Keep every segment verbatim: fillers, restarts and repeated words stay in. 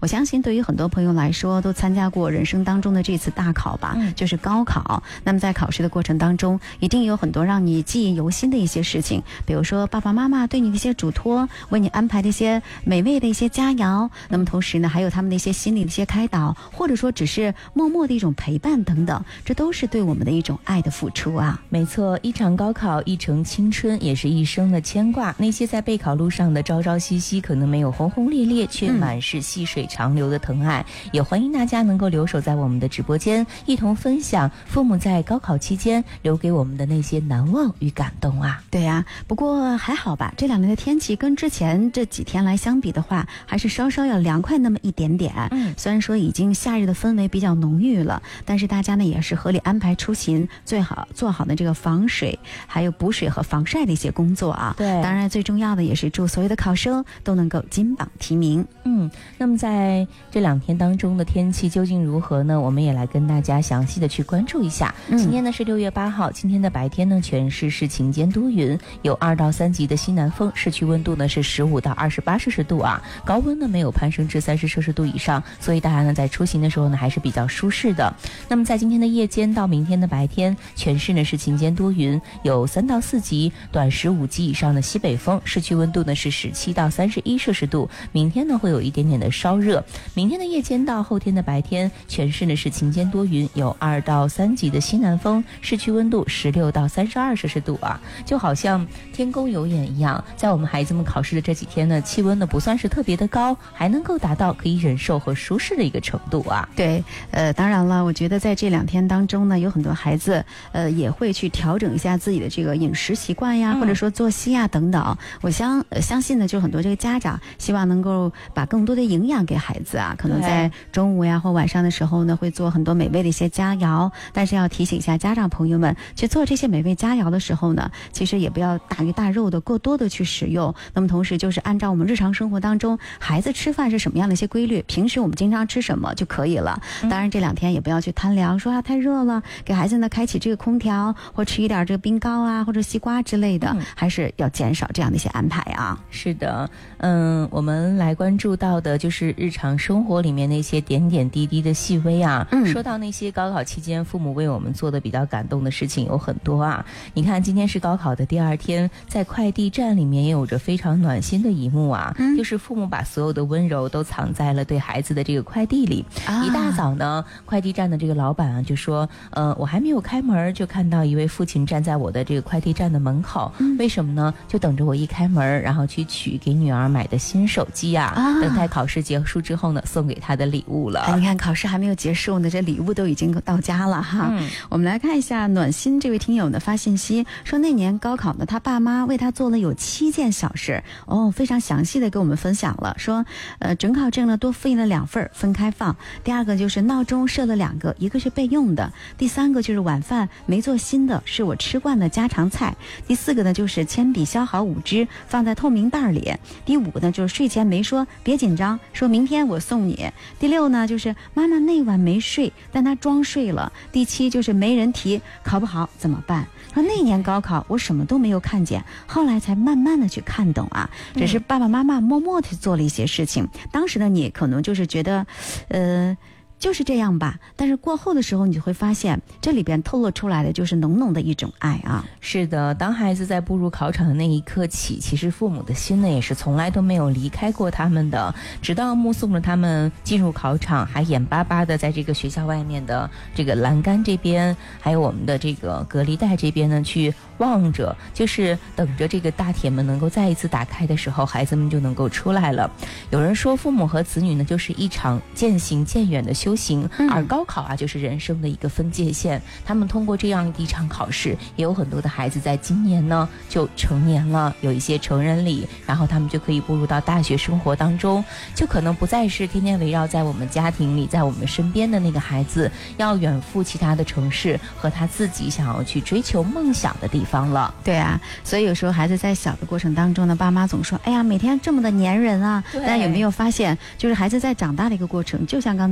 我相信对于很多朋友来说，都参加过人生当中的这次大考吧，嗯、就是高考。那么在考试的过程当中，一定有很多让你记忆犹新的一些事情，比如说爸爸妈妈对你的一些嘱托，为你安排的一些美味的一些佳肴。那么同时呢，还有他们的一些心理的一些开导，或者说只是默默的一种陪伴等等，这都是对我们的一种爱的付出啊。 没错，一场高考，一程青春，也是一生的牵挂。那些在备考路上的朝朝夕夕，可能没有轰轰烈烈，却满是细水长流的疼爱。嗯、也欢迎大家能够留守在我们的直播间，一同分享父母在高考期间留给我们的那些难忘与感动啊。 对呀、啊，不过还好吧，这两年的天气跟之前这几天来相比的话，还是稍稍要凉快那么一点点。嗯，虽然说已经夏日的氛围比较浓郁了，但是大家呢也是合理安排出行，最好做好的这个防水、还有补水和防晒的一些工作啊。 对， 当然最重要的也是祝所有的考生都能够金榜题名。 嗯，那么在这两天当中的天气究竟如何呢？我们也来跟大家详细的去关注一下。嗯、今天呢是六月八号，今天的白天呢全市是晴间多云，有二到三级的西南风，市区温度呢是十五到二十八摄氏度啊，高温呢没有攀升至三十摄氏度以上，所以大家呢在出行的时候呢还是比较舒适的。那么在今天的夜间到明天的白天，全市呢是晴间多云，有三到四级短十五级以上的西北风，市区温度呢是十七到三十一摄氏度，明天呢会有一点点的稍热。明天的夜间到后天的白天，全市呢是晴间多云，有二到三级的西南风，市区温度十六到三十二摄氏度啊，就好像天公有眼一样，在我们孩子们考试的这几天呢，气温呢不算是特别的高，还能够达到可以忍受和舒适的一个程度啊。 对，呃，当然了，我觉得在这两天当中呢，有很多孩子呃也会去调整一下自己的这个饮食习惯呀，嗯、或者说作息呀等等。我相、呃、相信呢，就很多这个家长希望能够把更多的营养给孩子啊，可能在中午呀或晚上的时候呢，会做很多美味的一些佳肴。但是要提醒一下家长朋友们，去做这些美味佳肴的时候呢，其实也不要大鱼大肉的过多的去使用。那么同时就是按照我们日常生活当中孩子吃饭是什么样的一些规律，平时我们经常吃什么就可以了。当然这两天也不要去贪凉，说啊太热了，给孩子呢开启这个空调，或吃一点这个冰糕啊或者西瓜之类的，嗯、还是要减少这样的一些安排啊。 是的，嗯，我们来关注到的就是日常生活里面那些点点滴滴的细微啊。嗯，说到那些高考期间父母为我们做的比较感动的事情有很多啊。你看今天是高考的第二天，在快递站里面也有着非常暖心的一幕啊，嗯、就是父母把所有的温柔都藏在了对孩子的这个快递里。啊、一大早呢，快递站的这个老板啊就说，呃，我还没有开门，就看到一位父亲站在我的这个快递站的门口，嗯、为什么呢？就等着我一开门，然后去取给女儿买的新手机啊，啊等待考试结束之后呢，送给她的礼物了。 哎、你看考试还没有结束呢，这礼物都已经到家了哈。嗯、我们来看一下暖心这位听友呢发信息说，那年高考呢，他爸妈为他做了有七件小事哦，非常详细的跟我们分享了，说呃准考证呢多复印了两份分开放，第二个就是闹钟设了两个，一个是备用的，第三个就是晚饭没做新的，是我吃惯的家常菜，第四个呢就是铅笔削好五支放在透明袋里，第五个呢就是睡前没说别紧张，说明天我送你，第六呢就是妈妈那晚没睡但她装睡了，第七就是没人提考不好怎么办。说那年高考我什么都没有看见，后来才慢慢的去看懂啊，只是爸爸妈妈默默的做了一些事情，当时的你可能就是觉得呃就是这样吧，但是过后的时候你就会发现这里边透露出来的就是浓浓的一种爱啊。 是的，当孩子在步入考场的那一刻起，其实父母的心呢也是从来都没有离开过他们的，直到目送着他们进入考场，还眼巴巴的在这个学校外面的这个栏杆这边，还有我们的这个隔离带这边呢去望着，就是等着这个大铁门能够再一次打开的时候，孩子们就能够出来了。有人说父母和子女呢就是一场渐行渐远的修行，而高考啊就是人生的一个分界线。他们通过这样一场考试，也有很多的孩子在今年呢就成年了，有一些成人礼，然后他们就可以步入到大学生活当中，就可能不再是天天围绕在我们家庭里在我们身边的那个孩子，要远赴其他的城市和他自己想要去追求梦想的地方了。 对啊，所以有时候孩子在小的过程当中呢，爸妈总说哎呀每天这么的粘人啊，但有没有发现就是孩子在长大的一个过程，就像刚才昭旭所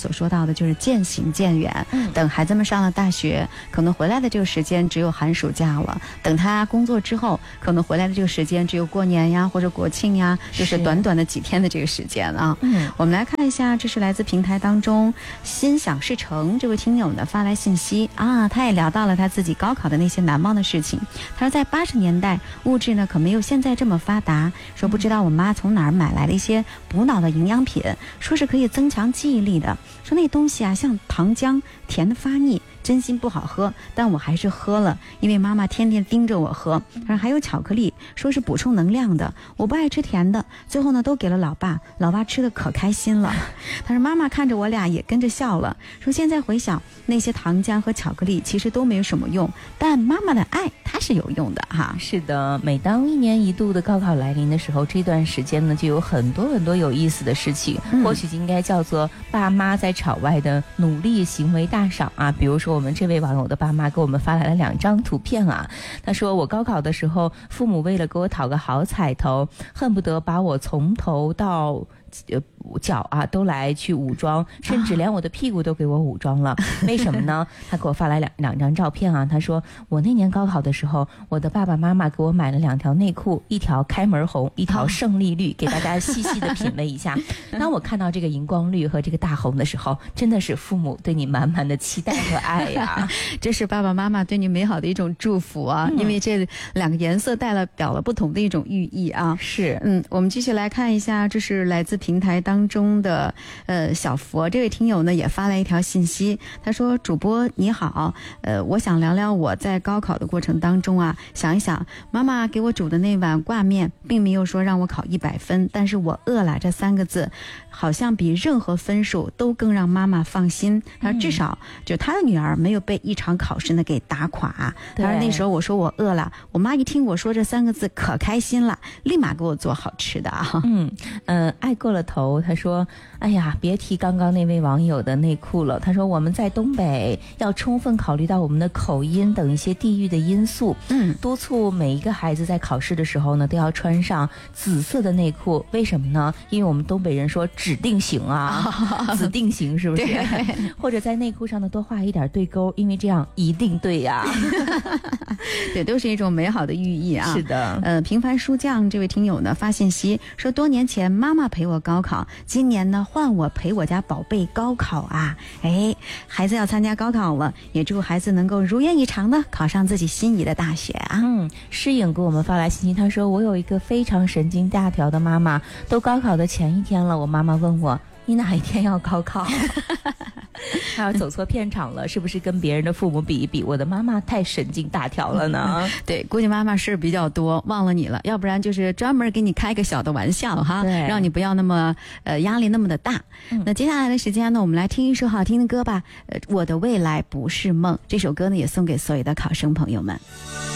所说到的，就是渐行渐远。 嗯， 等孩子们上了大学，可能回来的这个时间只有寒暑假了；等他工作之后，可能回来的这个时间只有过年呀或者国庆呀，就是短短的几天的这个时间啊。 嗯， 我们来看一下，这是来自平台当中心想事成这位听友呢发来信息啊，他也聊到了他自己高考的那些难忘的事情。他说在八十年代物质呢可没有现在这么发达，说不知道我妈从哪儿买来了一些补脑的营养品，说是可以增强记忆力的，说那东西啊像糖浆，甜的发腻，真心不好喝，但我还是喝了，因为妈妈天天盯着我喝。然后还有巧克力，说是补充能量的，我不爱吃甜的，最后呢都给了老爸，老爸吃的可开心了。他说妈妈看着我俩也跟着笑了，说现在回想那些糖浆和巧克力其实都没有什么用，但妈妈的爱它是有用的哈。 是的，每当一年一度的高考来临的时候，这段时间呢就有很多很多有意思的事情，嗯、或许应该叫做爸妈在场外的努力行为大赏啊。比如说我们这位网友的爸妈给我们发来了两张图片啊，他说我高考的时候，父母为了给我讨个好彩头，恨不得把我从头到呃脚啊都来去武装，甚至连我的屁股都给我武装了。为什么呢？他给我发来两两张照片啊，他说我那年高考的时候，我的爸爸妈妈给我买了两条内裤，一条开门红，一条胜利绿，给大家细细的品味一下。当我看到这个荧光绿和这个大红的时候，真的是父母对你满满的期待和爱呀。 这是爸爸妈妈对你美好的一种祝福啊，嗯、因为这两个颜色代了表了不同的一种寓意啊。 是， 嗯，我们继续来看一下，这是来自平台当中的呃小佛这位听友呢也发来一条信息，他说主播你好，呃我想聊聊我在高考的过程当中啊，想一想妈妈给我煮的那碗挂面并没有说让我考一百分，但是我饿了这三个字好像比任何分数都更让妈妈放心。他说至少就他的女儿没有被一场考试呢给打垮。他说那时候我说我饿了，我妈一听我说这三个字可开心了，立马给我做好吃的啊。 嗯呃爱过了头，他说哎呀别提刚刚那位网友的内裤了，他说我们在东北要充分考虑到我们的口音等一些地域的因素，嗯，督促每一个孩子在考试的时候呢都要穿上紫色的内裤。为什么呢？因为我们东北人说指定型啊，指定型是不是？或者在内裤上呢多画一点对勾，因为这样一定对呀、啊。 对，都是一种美好的寓意啊。 是的， 呃，平凡书匠这位听友呢发信息说，多年前妈妈陪我高考，今年呢换我陪我家宝贝高考啊。哎，孩子要参加高考了，也祝孩子能够如愿以偿的考上自己心仪的大学啊。 嗯，诗颖给我们发来信息，他说我有一个非常神经大条的妈妈，都高考的前一天了，我妈妈问我你哪一天要高考？还要走错片场了，是不是跟别人的父母比一比？我的妈妈太神经大条了呢。 嗯、对，估计妈妈事比较多，忘了你了，要不然就是专门给你开个小的玩笑哈，让你不要那么呃压力那么的大。嗯、那接下来的时间呢，我们来听一首好听的歌吧。呃，我的未来不是梦，这首歌呢也送给所有的考生朋友们。